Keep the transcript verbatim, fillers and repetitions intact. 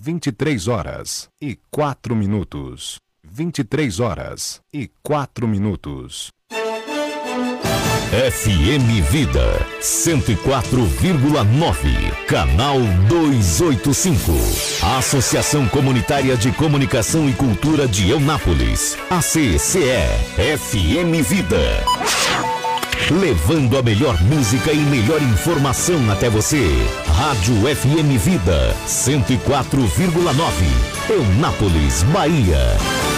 vinte e três horas e quatro minutos. vinte e três horas e quatro minutos. F M Vida cento e quatro vírgula nove, canal duzentos e oitenta e cinco. Associação Comunitária de Comunicação e Cultura de Eunápolis, A C C E, F M Vida. Levando a melhor música e melhor informação até você. Rádio F M Vida cento e quatro vírgula nove, Eunápolis, Bahia.